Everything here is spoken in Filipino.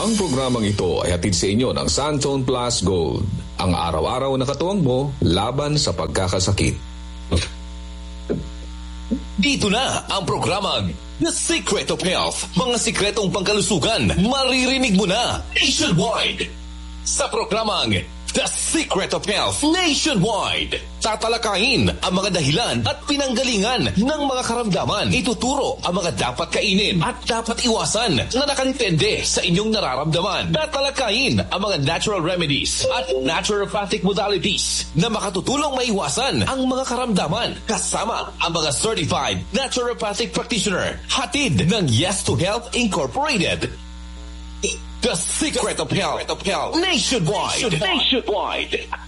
Ang programang ito ay hatid sa inyo ng Santone Plus Gold, ang araw-araw na katuwang mo laban sa pagkakasakit. Dito na ang programang The Secret of Health. Mga sikretong pangkalusugan, maririnig mo na nationwide. Sa programang The Secret of Health Nationwide, tatalakayin ang mga dahilan at pinanggalingan ng mga karamdaman. Ituturo ang mga dapat kainin at dapat iwasan na nakantende sa inyong nararamdaman. Tatalakayin ang mga natural remedies at naturopathic modalities na makatutulong maiwasan ang mga karamdaman kasama ang mga certified naturopathic practitioner. Hatid ng Yes to Health Incorporated. The Secret of Health Nationwide.